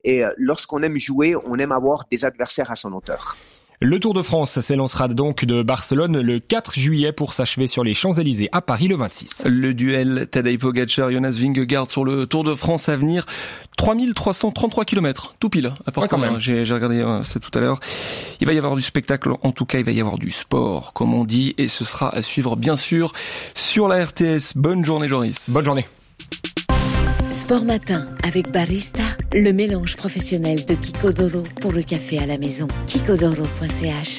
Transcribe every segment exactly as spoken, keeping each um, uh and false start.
Et lorsqu'on aime jouer, on aime avoir des adversaires à son hauteur. Le Tour de France s'élancera donc de Barcelone le quatre juillet pour s'achever sur les Champs-Élysées à Paris le vingt-six. Le duel Tadej Pogacar, Jonas Vingegaard sur le Tour de France à venir. trois mille trois cent trente-trois kilomètres, tout pile. Ouais, quand même. J'ai, j'ai regardé euh, ça tout à l'heure. Il va y avoir du spectacle, en tout cas il va y avoir du sport, comme on dit, et ce sera à suivre bien sûr sur la R T S. Bonne journée Joris. Bonne journée. Sport Matin avec Barista, le mélange professionnel de Kiko.Doro pour le café à la maison. Kiko Doro point C H.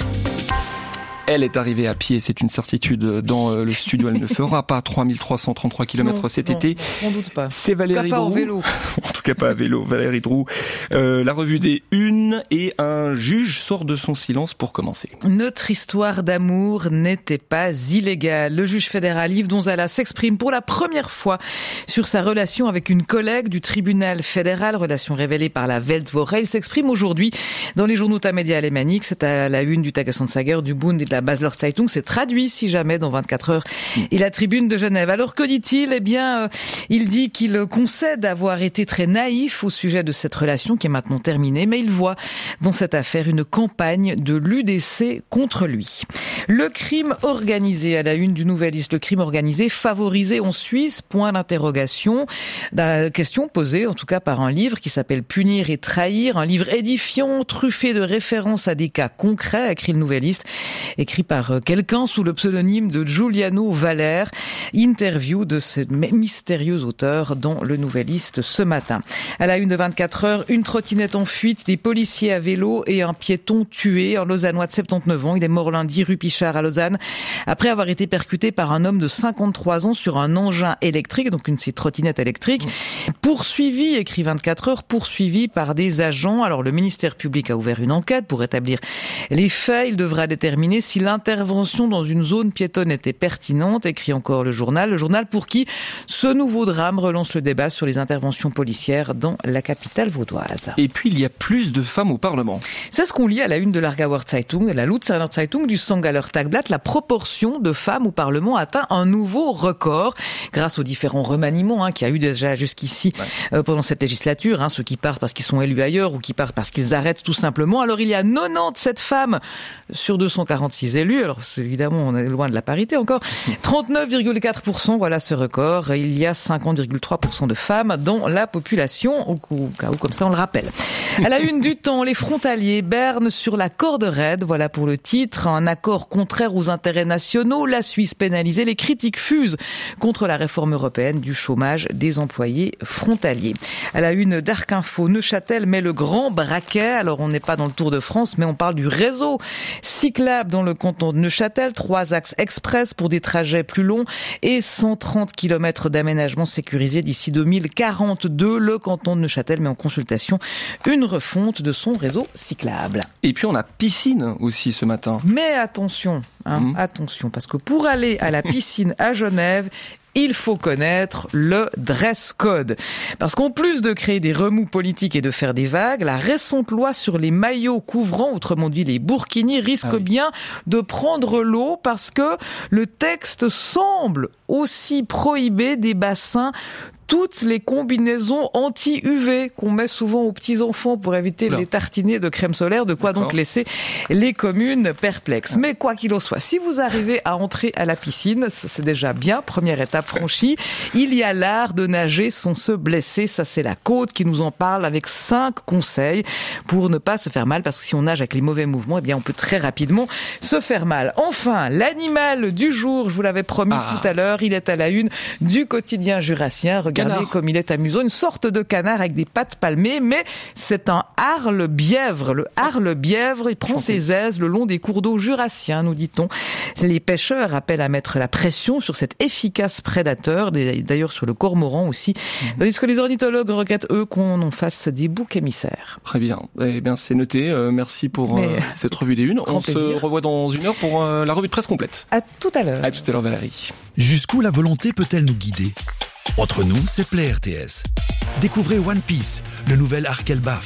Elle est arrivée à pied, c'est une certitude dans le studio. Elle ne fera pas trois mille trois cent trente-trois kilomètres cet non, été. On doute pas. C'est Valérie Droux. En tout cas pas en vélo. En tout cas pas à vélo, Valérie Droux. Euh, la revue des Unes et un juge sort de son silence pour commencer. Notre histoire d'amour n'était pas illégale. Le juge fédéral Yves Donzala s'exprime pour la première fois sur sa relation avec une collègue du tribunal fédéral, relation révélée par la Weltwoche. Il s'exprime aujourd'hui dans les journaux Tamedia alémaniques. C'est à la une du Tagesanzeiger, du Bund et de la Basler Zeitung. C'est traduit, si jamais, dans vingt-quatre heures. Et la Tribune de Genève. Alors, que dit-il? Eh bien, euh, il dit qu'il concède avoir été très naïf au sujet de cette relation qui est maintenant terminée, mais il voit dans cette affaire une campagne de l'U D C contre lui. Le crime organisé, à la une du Nouvelliste, le crime organisé favorisé en Suisse, point d'interrogation. La question posée, en tout cas, par un livre qui s'appelle Punir et trahir, un livre édifiant, truffé de références à des cas concrets, écrit le Nouvelliste, écrit par quelqu'un sous le pseudonyme de Giuliano Valère. Interview de ce mystérieux auteur dans le Nouvelliste ce matin. À la une de vingt-quatre heures, une trottinette en fuite, des policiers à vélo et un piéton tué. Un Lausannois de soixante-dix-neuf ans, il est mort lundi rue Pichard à Lausanne après avoir été percuté par un homme de cinquante-trois ans sur un engin électrique, donc une trottinette électrique. Poursuivi, écrit vingt-quatre heures, poursuivi par des agents. Alors le ministère public a ouvert une enquête pour établir les faits. Il devra déterminer si l'intervention dans une zone piétonne était pertinente, écrit encore le journal. Le journal pour qui ce nouveau drame relance le débat sur les interventions policières dans la capitale vaudoise. Et puis il y a plus de femmes au Parlement. C'est ce qu'on lit à la une de l'Aargauer Zeitung et la Luzerner Zeitung du St. Galler Tagblatt. La proportion de femmes au Parlement atteint un nouveau record grâce aux différents remaniements hein, qu'il y a eu déjà jusqu'ici ouais. euh, pendant cette législature. Hein, ceux qui partent parce qu'ils sont élus ailleurs ou qui partent parce qu'ils arrêtent tout simplement. Alors il y a quatre-vingt-dix-sept femmes sur deux cent quarante-six élus. Alors c'est évidemment on est loin de la parité encore. trente-neuf virgule quatre pour cent voilà ce record. Il y a cinquante virgule trois pour cent de femmes dans la population, au cas où comme ça on le rappelle. À la une du Temps, les frontaliers bernent sur la corde raide. Voilà pour le titre. Un accord contraire aux intérêts nationaux. La Suisse pénalisée. Les critiques fusent contre la réforme européenne du chômage des employés frontaliers. À la une d'Arc Info, Neuchâtel met le grand braquet. Alors on n'est pas dans le Tour de France, mais on parle du réseau cyclable dans le canton de Neuchâtel. Trois axes express pour des trajets plus longs et cent trente kilomètres d'aménagement sécurisé d'ici deux mille quarante-deux. Le canton de Neuchâtel met en consultation une refonte de son réseau cyclable. Et puis on a piscine aussi ce matin. Mais attention, hein, mmh. attention, parce que pour aller à la piscine à Genève, il faut connaître le dress code. Parce qu'en plus de créer des remous politiques et de faire des vagues, la récente loi sur les maillots couvrants, autrement dit les burkinis, risque ah oui. bien de prendre l'eau parce que le texte semble aussi prohiber des bassins toutes les combinaisons anti-U V qu'on met souvent aux petits-enfants pour éviter de les tartiner de crème solaire, de quoi D'accord. donc laisser les communes perplexes. Mais quoi qu'il en soit, si vous arrivez à entrer à la piscine, c'est déjà bien, première étape franchie. Il y a l'art de nager sans se blesser, ça c'est la Côte qui nous en parle avec cinq conseils pour ne pas se faire mal, parce que si on nage avec les mauvais mouvements, eh bien on peut très rapidement se faire mal. Enfin, l'animal du jour, je vous l'avais promis ah. tout à l'heure, il est à la une du quotidien jurassien. Regardez canard. Comme il est amusant, une sorte de canard avec des pattes palmées, mais c'est un harle-bièvre. Le harle-bièvre, il prend ses aises le long des cours d'eau jurassiens, nous dit-on. Les pêcheurs appellent à mettre la pression sur cet efficace prédateur, d'ailleurs sur le cormoran aussi, mmh. tandis que les ornithologues regrettent, eux, qu'on en fasse des boucs émissaires. Très bien. Eh bien, c'est noté. Euh, merci pour euh, cette revue des Unes. On plaisir. se revoit dans une heure pour euh, la revue de presse complète. À tout à l'heure. À tout à l'heure, Valérie. Jusqu'où la volonté peut-elle nous guider ? Entre nous, c'est Play R T S. Découvrez One Piece, le nouvel Arc Elbaf.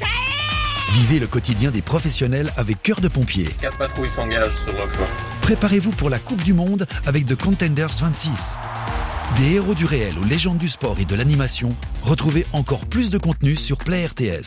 Vivez le quotidien des professionnels avec Cœur de Pompier. Quatre patrouilles s'engagent sur le flanc. Préparez-vous pour la Coupe du Monde avec The Contenders vingt-six. Des héros du réel aux légendes du sport et de l'animation, retrouvez encore plus de contenu sur Play R T S.